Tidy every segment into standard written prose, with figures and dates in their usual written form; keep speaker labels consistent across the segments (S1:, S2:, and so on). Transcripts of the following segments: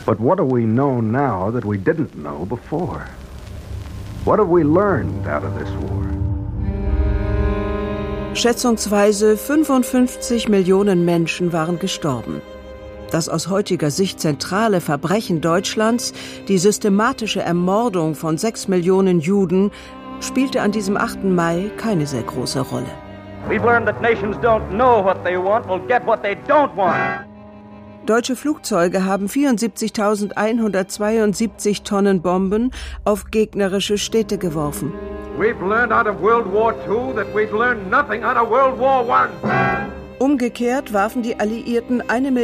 S1: But what do we know now that we didn't know before? What have we learned out of this war?
S2: Schätzungsweise 55 Millionen Menschen waren gestorben. Das aus heutiger Sicht zentrale Verbrechen Deutschlands, die systematische Ermordung von 6 Millionen Juden, spielte an diesem 8. Mai keine sehr große Rolle.
S3: We've learned that nations don't know what they want, will get what they don't want.
S2: Deutsche Flugzeuge haben 74.172 Tonnen Bomben auf gegnerische Städte geworfen.
S1: We've learned out of World War II that we've learned nothing out of World War I.
S2: Umgekehrt warfen die Alliierten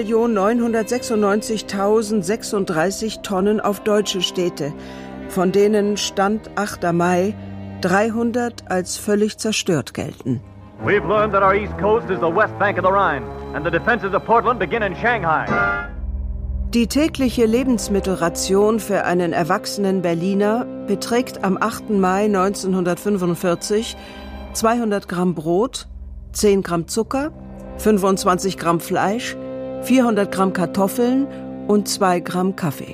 S2: 1.996.036 Tonnen auf deutsche Städte, von denen Stand 8. Mai 300 als völlig zerstört gelten.
S3: We've learned that our east coast is the west bank of the Rhine and the defenses of Portland begin in Shanghai.
S2: Die tägliche Lebensmittelration für einen erwachsenen Berliner beträgt am 8. Mai 1945 200 Gramm Brot, 10 Gramm Zucker, 25 Gramm Fleisch, 400 Gramm Kartoffeln und 2 Gramm Kaffee.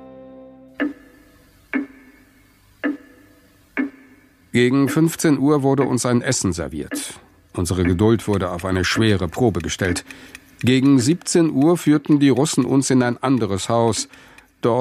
S4: Gegen 15 Uhr wurde uns ein Essen serviert. Unsere Geduld wurde auf eine schwere Probe gestellt. Gegen 17 Uhr führten die Russen uns in ein anderes Haus